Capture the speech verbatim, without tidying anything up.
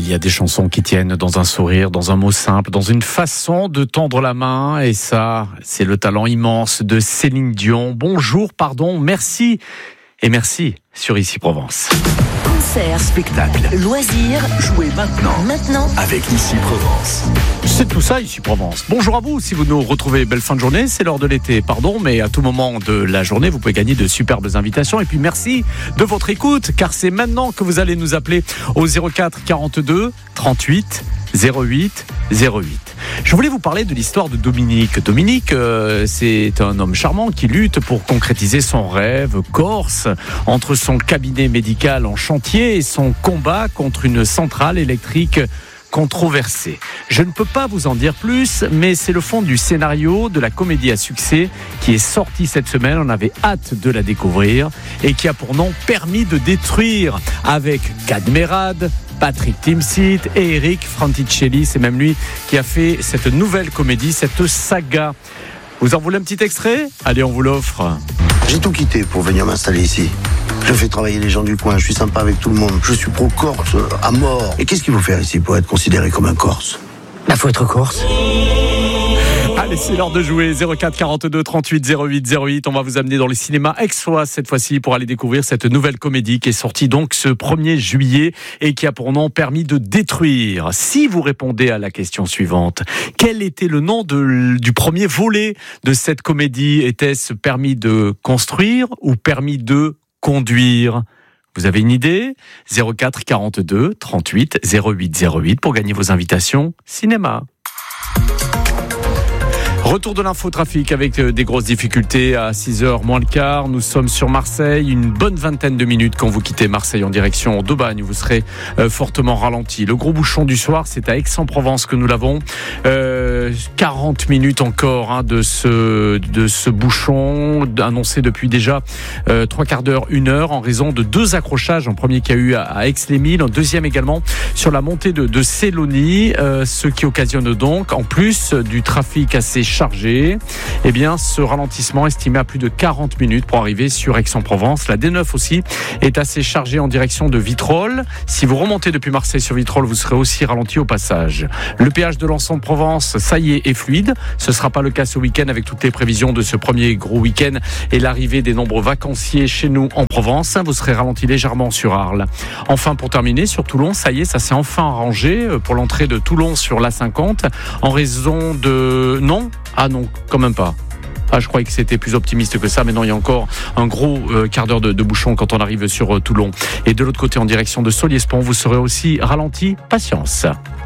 il y a des chansons qui tiennent dans un sourire, dans un mot simple, dans une façon de tendre la main. Et ça, c'est le talent immense de Céline Dion. Bonjour, pardon, merci et merci sur Ici Provence. Concert, spectacle, loisirs, jouez maintenant. Maintenant, avec Ici Provence. C'est tout ça, Ici Provence. Bonjour à vous, si vous nous retrouvez, belle fin de journée, c'est l'heure de l'été, pardon, mais à tout moment de la journée, vous pouvez gagner de superbes invitations. Et puis merci de votre écoute, car c'est maintenant que vous allez nous appeler au zéro quatre quarante-deux trente-huit zéro huit zéro huit. Je voulais vous parler de l'histoire de Dominique. Dominique, euh, c'est un homme charmant qui lutte pour concrétiser son rêve corse entre son cabinet médical en chantier et son combat contre une centrale électrique controversée. Je ne peux pas vous en dire plus, mais c'est le fond du scénario de la comédie à succès qui est sortie cette semaine. On avait hâte de la découvrir et qui a pour nom Permis de détruire, avec Cadmerade, Patrick Timsit et Eric Franticelli. C'est même lui qui a fait cette nouvelle comédie, cette saga. Vous en voulez un petit extrait ? Allez, on vous l'offre. J'ai tout quitté pour venir m'installer ici. Je fais travailler les gens du coin, je suis sympa avec tout le monde. Je suis pro-corse à mort. Et qu'est-ce qu'il faut faire ici pour être considéré comme un corse ? Bah, faut être corse. Allez, c'est l'heure de jouer. zéro quatre quarante-deux trente-huit zéro huit zéro huit. On va vous amener dans les cinémas Aixois cette fois-ci pour aller découvrir cette nouvelle comédie qui est sortie donc ce premier juillet et qui a pour nom Permis de détruire. Si vous répondez à la question suivante, quel était le nom de, du premier volet de cette comédie ? Était-ce Permis de construire ou Permis de conduire ? Vous avez une idée ? zéro quatre quarante-deux trente-huit zéro huit zéro huit pour gagner vos invitations cinéma. Retour de l'infotrafic avec des grosses difficultés à six heures moins le quart. Nous sommes sur Marseille, une bonne vingtaine de minutes quand vous quittez Marseille en direction d'Aubagne. Vous serez euh, fortement ralenti. Le gros bouchon du soir, c'est à Aix-en-Provence que nous l'avons. Euh, quarante minutes encore hein, de, ce, de ce bouchon annoncé depuis déjà euh, trois quarts d'heure, une heure en raison de deux accrochages. Un premier qu'il y a eu à, à Aix-les-Milles, un deuxième également sur la montée de, de Célonie, euh, ce qui occasionne donc, en plus du trafic assez chargé, eh bien, ce ralentissement estimé à plus de quarante minutes pour arriver sur Aix-en-Provence. La D neuf aussi est assez chargée en direction de Vitrolles. Si vous remontez depuis Marseille sur Vitrolles, vous serez aussi ralenti au passage. Le péage de Lançon-de-Provence, ça y est, est fluide. Ce ne sera pas le cas ce week-end avec toutes les prévisions de ce premier gros week-end et l'arrivée des nombreux vacanciers chez nous en Provence. Vous serez ralenti légèrement sur Arles. Enfin, pour terminer, sur Toulon, ça y est, ça s'est enfin arrangé pour l'entrée de Toulon sur l'A cinquante en raison de... Non Ah non, quand même pas. Ah, je croyais que c'était plus optimiste que ça, mais non, il y a encore un gros euh, quart d'heure de, de bouchon quand on arrive sur euh, Toulon. Et de l'autre côté, en direction de Solliès-Pont, vous serez aussi ralenti. Patience.